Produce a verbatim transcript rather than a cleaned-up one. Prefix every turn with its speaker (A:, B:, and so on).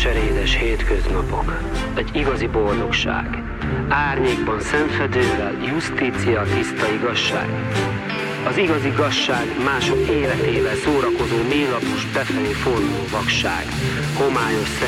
A: Keserédes hétköznapok, egy igazi boldogság. Árnyékban szentfedővel, justícia, tiszta igazság. Az igazi igazság mások életével szórakozó mélapos, befelé forduló vakság. Homályos